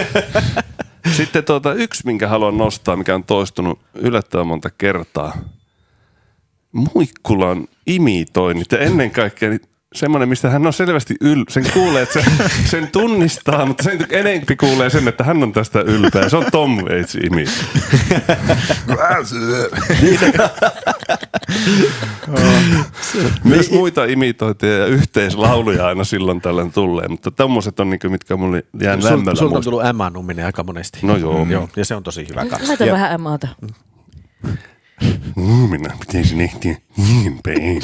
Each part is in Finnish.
Sitten yksi, minkä haluan nostaa, mikä on toistunut yllättävän monta kertaa. Muikkulan imitoinnit ja ennen kaikkea niin semmoinen, mistä hän on selvästi sen kuulee, että sen tunnistaa, mutta sen enempi kuulee sen, että hän on tästä ylpeä. Se on Tom Waits imi. Myös muita imitointeja ja yhteislauluja aina silloin tällöin tulee, mutta tommoset on niinku, mitkä mulle jään lämmöllä. Sulta on tullut Emma-numminen aika monesti. No joo. Ja se on tosi hyvä kanssa. Laita vähän Emmaata. Minä pitäisi ehtiä niin päin.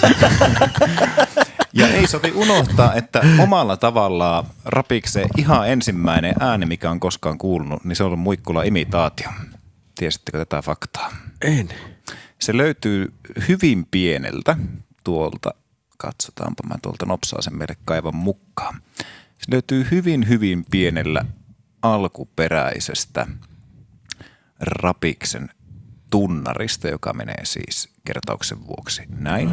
Ja ei sovi unohtaa, että omalla tavallaan Rapiksen ihan ensimmäinen ääni, mikä on koskaan kuulunut, niin se on ollut Muikkula imitaatio. Tiesittekö tätä faktaa? En. Se löytyy hyvin pieneltä tuolta, katsotaanpa mä tuolta nopsaa sen meille kaivan mukaan. Se löytyy hyvin pienellä alkuperäisestä Rapiksen tunnarista, joka menee siis kertauksen vuoksi näin.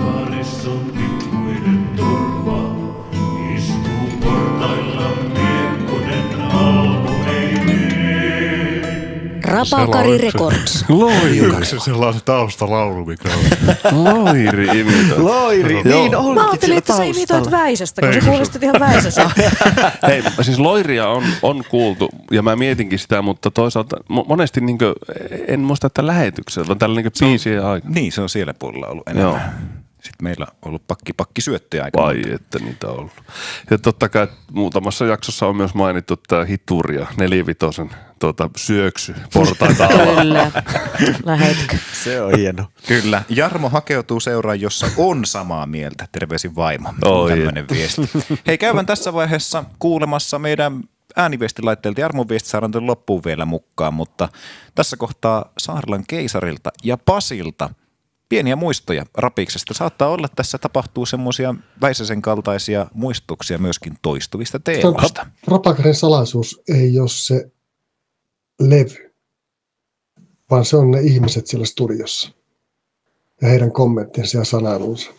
Rapakari Records. Loiri. Se sellainen taustalaulu, mikä on. Loiri imitointi. Loiri, niin onkin. Mä ajattelin, että sä imitoit Väisästä, kun sä kuulostit ihan Väisässä. Hei, siis Loiria on kuultu ja mä mietinkin sitä, mutta toisaalta monesti niinkö, en muista, että lähetyksellä, vaan tällä niinkö biisien aika. Niin, se on siellä puolella ollut enemmän. Joo. Sitten meillä on ollut pakki syöttöjä aika. Vai että niitä on ollut. Ja totta kai muutamassa jaksossa on myös mainittu tämä Hituria, 4-5 syöksy portaita alla. Kyllä, lähetkö? Se on hieno. Kyllä. Jarmo hakeutuu seuraan, jossa on samaa mieltä. Terveisin vaimo. Tämmöinen viesti. Hei, käydään tässä vaiheessa kuulemassa meidän ääniviestilaitteelta. Jarmon viesti saadaan loppuun vielä mukaan, mutta tässä kohtaa Saarlan keisarilta ja Pasilta pieniä muistoja Rapiksesta. Saattaa olla, että tässä tapahtuu semmoisia Väisäsen kaltaisia muistuksia myöskin toistuvista teemoista. Rapakarin salaisuus ei ole se levy, vaan se on ne ihmiset siellä studiossa ja heidän kommenttinsa ja sanailunsa.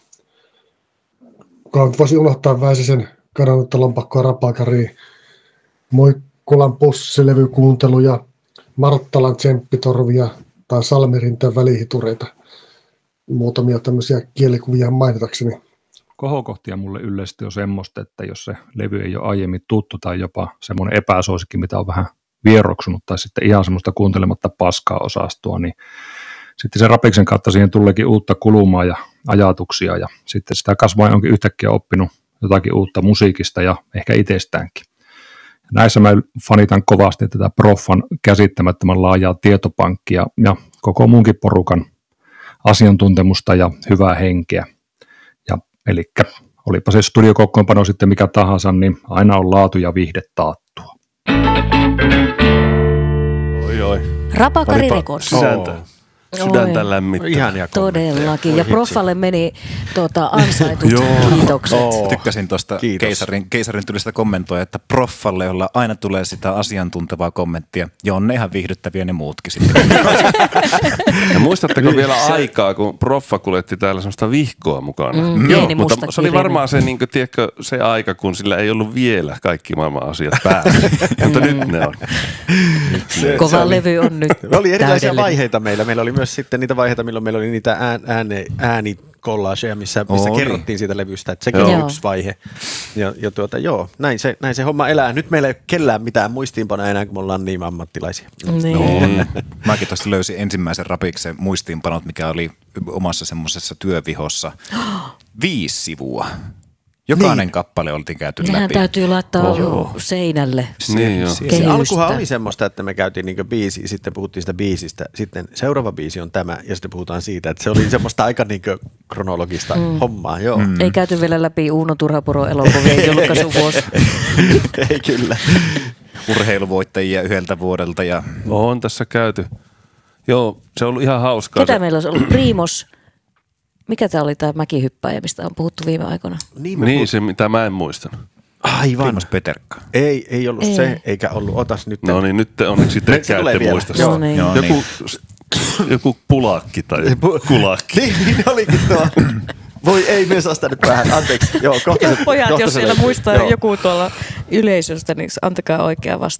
Voisi unohtaa Väisäsen kadonnutta lompakkoa Rapakariin, Muikkulan pussilevykuunteluja, Marttalan tsemppitorvia tai Salmirinteen välihitureita. Muutamia tämmöisiä kielikuvia mainitakseni. Kohokohtia mulle yleisesti on semmoista, että jos se levy ei ole aiemmin tuttu tai jopa semmoinen epäsuosikki, mitä on vähän vieroksunut tai sitten ihan semmoista kuuntelematta paskaa osastoa, niin sitten se Rapiksen kautta siihen tulleekin uutta kulumaa ja ajatuksia ja sitten sitä kasvaa onkin yhtäkkiä oppinut jotakin uutta musiikista ja ehkä itsestäänkin. Näissä mä fanitan kovasti tätä Proffan käsittämättömän laajaa tietopankkia ja koko muunkin porukan asiantuntemusta ja hyvää henkeä. Ja elikkä olipa se studiokokoonpano sitten mikä tahansa, niin aina on laatu ja viihde taattua. Oi. Rapakari Records. Sydäntä lämmittää. Ihania todellakin. Ja Proffalle meni ansaitut kiitokset. Tykkäsin tuosta keisarin tulista kommentoida, että Proffalle, jolla aina tulee sitä asiantuntevaa kommenttia, ja on ne ihan viihdyttäviä ne muutkin sitten. Ja muistatteko vielä aikaa, kun Proffa kuljetti täällä semmoista vihkoa mukana? Joo, mutta se oli varmaan se, niin kuin, tiedätkö, se aika, kun sillä ei ollut vielä kaikki maailman asiat päällä. Mutta nyt ne on. Kova levy on nyt. Oli erilaisia vaiheita meillä. Meillä oli myös sitten niitä vaiheita, milloin meillä oli niitä äänikollageja, missä kerrottiin siitä levystä. Että sekin on yksi vaihe. Ja näin se homma elää. Nyt meillä ei ole kellään mitään muistiinpanoja enää, kun me ollaan niin ammattilaisia. Niin. Mäkin tuosta löysin ensimmäisen Rapiksen muistiinpanot, mikä oli omassa semmoisessa työvihossa. 5 sivua. Jokainen kappale oltiin käyty läpi. Nehän täytyy laittaa seinälle. Niin joo. Se alkuhan oli semmoista, että me käytiin niinku biisiä, sitten puhuttiin sitä biisistä, sitten seuraava biisi on tämä, ja sitten puhutaan siitä, että se oli semmoista aika niinku kronologista hommaa, joo. Ei käyty vielä läpi Uuno Turhapuro elokuvien julkaisuvuosi. Ei kyllä. Urheiluvoittajia yhdeltä vuodelta. Ja on tässä käyty. Joo, se on ollut ihan hauskaa. Ketä meillä olisi ollut? Primos. Mikä tämä oli tämä mäkihyppäjä, mistä on puhuttu viime aikoina? Niin se mitä mä en muistanut. Aivan. Primus Peterka. Ei ollut se, eikä ollut. Otas nyt. No niin, nyt onneksi te käytte muista. Joo, niin. Joku pulakki tai kulakki. Niin olikin tuo. Voi ei, me saa sitä nyt vähän. Anteeksi. Joo, Pojat, jos siellä muistaa joku tuolla yleisöstä, niin antakaa oikea vastaus.